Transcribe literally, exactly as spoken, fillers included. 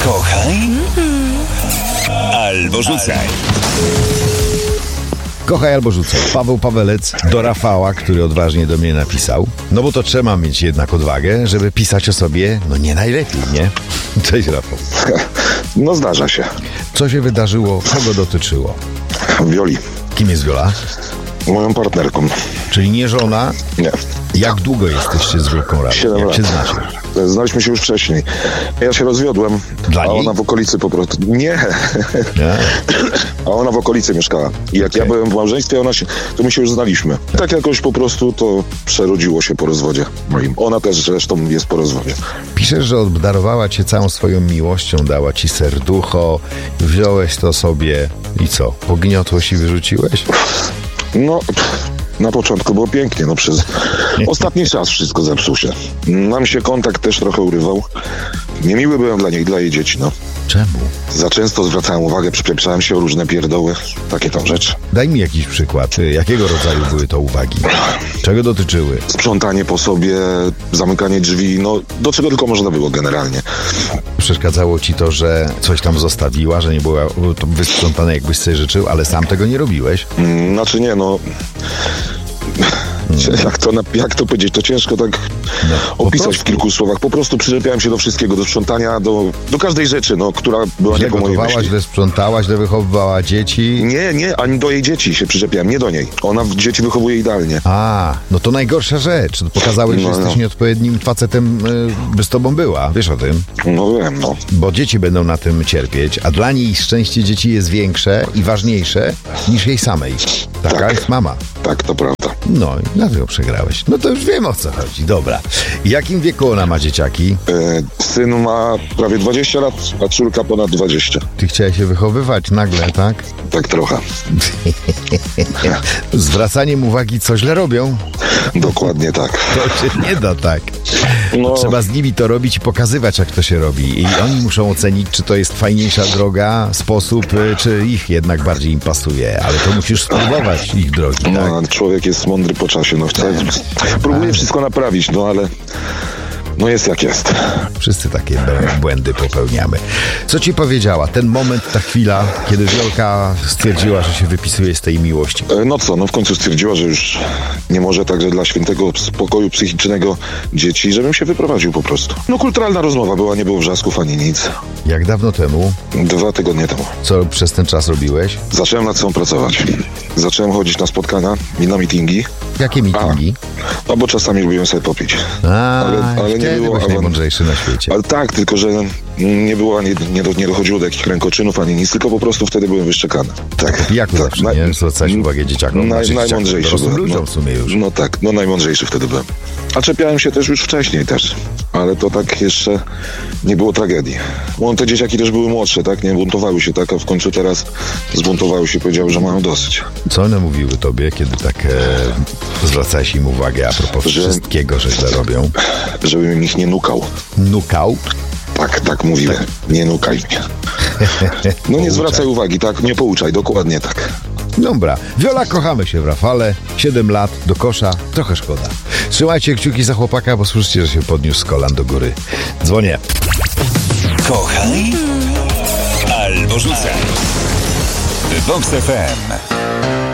Kochaj albo rzucaj. Kochaj albo rzucaj. Paweł Pawelec do Rafała, który odważnie do mnie napisał. No bo to trzeba mieć jednak odwagę, żeby pisać o sobie, no nie najlepiej, nie? Cześć, Rafał. No zdarza się. Co się wydarzyło? Czego dotyczyło? Wioli. Kim jest Wiola? Moją partnerką. Czyli nie żona? Nie. Jak długo jesteście z Wielką razem? Siedem Jak lat. się znacie? Znaliśmy się już wcześniej. Ja się rozwiodłem, Dla a niej? ona w okolicy po prostu... Nie. Nie? A ona w okolicy mieszkała. I jak Okay. ja byłem w małżeństwie, ona się, to my się już znaliśmy. Tak jakoś po prostu to przerodziło się po rozwodzie moim. Ona też zresztą jest po rozwodzie. Piszesz, że obdarowała cię całą swoją miłością, dała ci serducho, wziąłeś to sobie i co? Pogniotłeś i wyrzuciłeś? No... Na początku było pięknie, no przez ostatni czas wszystko zepsuł się. Nam się kontakt też trochę urywał. Niemiły byłem dla niej, dla jej dzieci, no. Czemu? Za często zwracałem uwagę, przypieprzałem się o różne pierdoły, takie tam rzeczy. Daj mi jakiś przykład. Jakiego rodzaju były to uwagi? Czego dotyczyły? Sprzątanie po sobie, zamykanie drzwi, no do czego tylko można było generalnie. Przeszkadzało ci to, że coś tam zostawiła, że nie było to wysprzątane, jakbyś sobie życzył, ale sam tego nie robiłeś? Mm, Znaczy nie, no... Jak to, na- jak to powiedzieć, to ciężko tak No, po opisać prostu. w kilku słowach. Po prostu przyczepiałem się do wszystkiego, do sprzątania, do, do każdej rzeczy, no, która była Źle nie po mojej gotowała, myśli. źle sprzątała, źle wychowywała dzieci. Nie, nie, ani do jej dzieci się przyczepiałem, nie do niej. Ona w- dzieci wychowuje idealnie. A, no to najgorsza rzecz. Pokazałeś, że No, jesteś no. nieodpowiednim facetem, y, by z tobą była. Wiesz o tym? No wiem, no. Bo dzieci będą na tym cierpieć, a dla niej szczęście dzieci jest większe i ważniejsze niż jej samej. Taka Tak. jest mama. Tak, to prawda. No i dlatego przegrałeś. No to już wiem, o co chodzi. Dobra. W jakim wieku ona ma dzieciaki? E, syn ma prawie dwadzieścia lat, a córka ponad dwadzieścia. Ty chciałeś się wychowywać nagle, tak? Tak trochę. Zwracaniem uwagi, co źle robią? Dokładnie tak. To się nie da tak. No, Trzeba z nimi to robić i pokazywać, jak to się robi. I oni muszą ocenić, czy to jest fajniejsza droga, sposób, y, czy ich jednak bardziej im pasuje. Ale to musisz spróbować ich drogi, tak? no, człowiek jest mądry po czasie, no chce. Próbuje wszystko naprawić, no ale no jest jak jest. Wszyscy takie b- błędy popełniamy. Co ci powiedziała? Ten moment, ta chwila, kiedy Wiolka stwierdziła, że się wypisuje z tej miłości. E, No co, no w końcu stwierdziła, że już nie może, także dla świętego spokoju psychicznego dzieci, żebym się wyprowadził po prostu. No kulturalna rozmowa była, nie było wrzasków ani nic. Jak dawno temu? Dwa tygodnie temu. Co przez ten czas robiłeś? Zacząłem nad sobą pracować. Zacząłem chodzić na spotkania i na meetingi, Jakie meetingi? no bo czasami lubiłem sobie popić. A, ale- ale nie wtedy było byłeś awan- najmądrzejszy na świecie. Ale tak, tylko że nie było, ani, nie, do, nie dochodziło do jakichś rękoczynów, ani nic, tylko po prostu wtedy byłem wyszczekany. Tak. Pijaku tak, zawsze, naj- nie? Zwracałeś uwagę dzieciakom. Naj, znaczy najmądrzejszy dorosłym byłem. ludziom no, w sumie już. No tak, no najmądrzejszy wtedy byłem. A czepiałem się też już wcześniej też, ale to tak jeszcze nie było tragedii. Bo te dzieciaki też były młodsze, tak? Nie buntowały się, tak? A w końcu teraz zbuntowały się, powiedziały, że mają dosyć. Co one mówiły tobie, kiedy tak e, zwracałeś im uwagę a propos Że- wszystkiego, że źle robią? Żebym ich nie nukał. Nukał? Tak, tak mówiły. Nie nukaj mnie. No nie zwracaj uwagi, tak? Nie pouczaj, dokładnie tak. Dobra. Wiola, kochamy się w Rafale. Siedem lat, do kosza. Trochę szkoda. Trzymajcie kciuki za chłopaka, bo słyszycie, że się podniósł z kolan do góry. Dzwonię. Kochaj albo rzucaj. Vox F M.